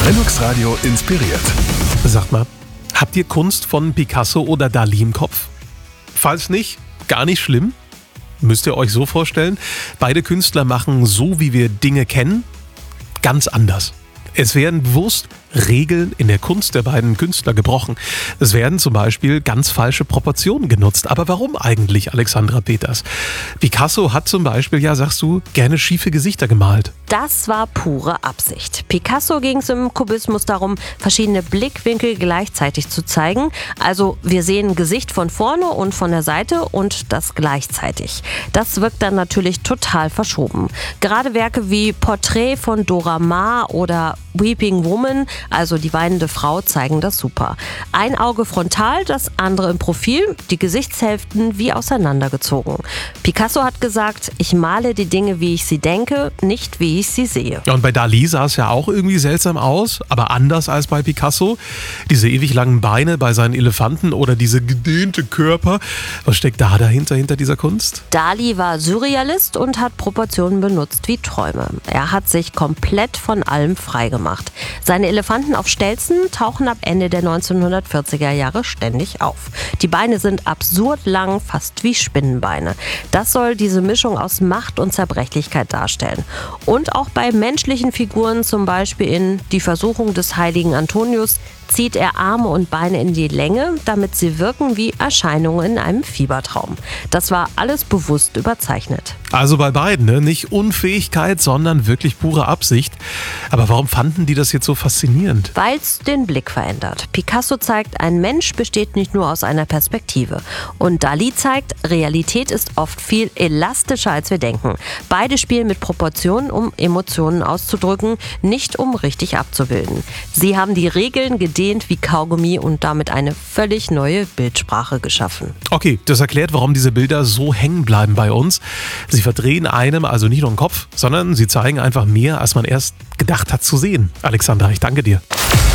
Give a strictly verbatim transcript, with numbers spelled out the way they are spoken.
Lennox Radio inspiriert. Sagt mal, habt ihr Kunst von Picasso oder Dali im Kopf? Falls nicht, gar nicht schlimm. Müsst ihr euch so vorstellen, beide Künstler machen so, wie wir Dinge kennen, ganz anders. Es werden bewusst Regeln in der Kunst der beiden Künstler gebrochen. Es werden zum Beispiel ganz falsche Proportionen genutzt. Aber warum eigentlich, Alexandra Peters? Picasso hat zum Beispiel, ja sagst du, gerne schiefe Gesichter gemalt. Das war pure Absicht. Picasso ging es im Kubismus darum, verschiedene Blickwinkel gleichzeitig zu zeigen. Also wir sehen Gesicht von vorne und von der Seite und das gleichzeitig. Das wirkt dann natürlich total verschoben. Gerade Werke wie Porträt von Dora Maar oder Weeping Woman, also die weinende Frau, zeigen das super. Ein Auge frontal, das andere im Profil, die Gesichtshälften wie auseinandergezogen. Picasso hat gesagt, ich male die Dinge, wie ich sie denke, nicht wie ich sie sehe. Ja, und bei Dali sah es ja auch irgendwie seltsam aus, aber anders als bei Picasso. Diese ewig langen Beine bei seinen Elefanten oder diese gedehnte Körper. Was steckt da dahinter, hinter dieser Kunst? Dali war Surrealist und hat Proportionen benutzt wie Träume. Er hat sich komplett von allem freigemacht. Seine Elefanten auf Stelzen tauchen ab Ende der neunzehnhundertvierziger Jahre ständig auf. Die Beine sind absurd lang, fast wie Spinnenbeine. Das soll diese Mischung aus Macht und Zerbrechlichkeit darstellen. Und auch bei menschlichen Figuren, zum Beispiel in Die Versuchung des heiligen Antonius, zieht er Arme und Beine in die Länge, damit sie wirken wie Erscheinungen in einem Fiebertraum. Das war alles bewusst überzeichnet. Also bei beiden, ne? Nicht Unfähigkeit, sondern wirklich pure Absicht. Aber warum fanden die das jetzt so faszinierend? Weil es den Blick verändert. Picasso zeigt, ein Mensch besteht nicht nur aus einer Perspektive. Und Dali zeigt, Realität ist oft viel elastischer, als wir denken. Beide spielen mit Proportionen, um Emotionen auszudrücken, nicht um richtig abzubilden. Sie haben die Regeln gedehnt wie Kaugummi und damit eine völlig neue Bildsprache geschaffen. Okay, das erklärt, warum diese Bilder so hängen bleiben bei uns. Sie verdrehen einem also nicht nur den Kopf, sondern sie zeigen einfach mehr, als man erst gedacht hat zu sehen. Alexandra, ich danke dir.